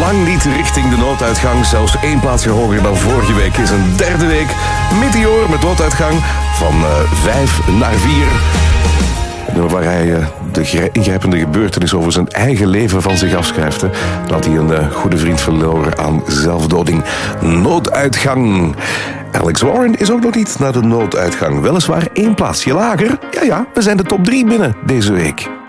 lang niet richting de nooduitgang. Zelfs 1 plaatsje hoger dan vorige week is een derde week. Meteor met nooduitgang van 5 naar 4. Waar hij de ingrijpende gebeurtenis over zijn eigen leven van zich afschrijft. Hè. Dat hij een goede vriend verloor aan zelfdoding. Nooduitgang. Alex Warren is ook nog niet naar de nooduitgang. Weliswaar 1 plaatsje lager. Ja, we zijn de top 3 binnen deze week.